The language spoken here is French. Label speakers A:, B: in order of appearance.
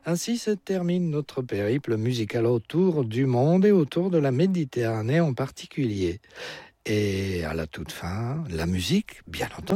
A: Ainsi se termine notre périple musical autour du monde et autour de la Méditerranée en particulier. Et à la toute fin, la musique, bien entendu.